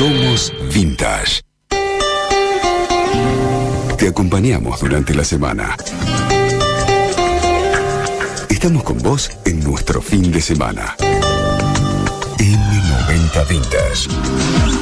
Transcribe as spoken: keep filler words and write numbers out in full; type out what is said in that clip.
Somos Vintage. Te acompañamos durante la semana. Estamos con vos en nuestro fin de semana. eme noventa Vintage.